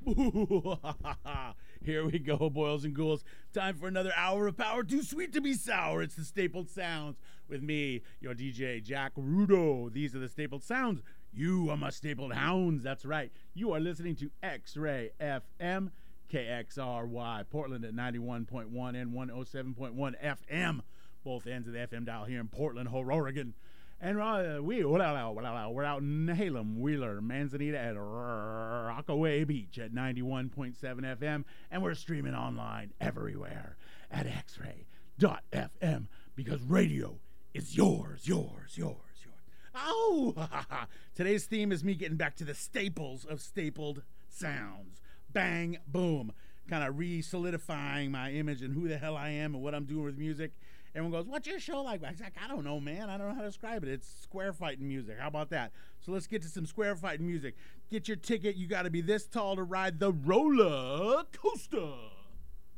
Ooh, here we go, boils and ghouls. Time for another hour of power too sweet to be sour. It's the Stapled Sounds with me, your DJ, Jack Rudo. These are the Stapled Sounds. You are my Stapled Hounds. That's right. You are listening to X-Ray FM, KXRY, Portland at 91.1 and 107.1 FM. Both ends of the FM dial here in Portland, Oregon. And we're out in Halem, Wheeler, Manzanita at Rockaway Beach at 91.7 FM. And we're streaming online everywhere at xray.fm because radio is yours. Oh! Today's theme is me getting back to the staples of stapled sounds. Bang, boom. Kind of re-solidifying my image and who the hell I am and what I'm doing with music. Everyone goes, what's your show like? I was like, I don't know, man. I don't know how to describe it. It's square fighting music. How about that? So let's get to some square fighting music. Get your ticket. You got to be this tall to ride the roller coaster.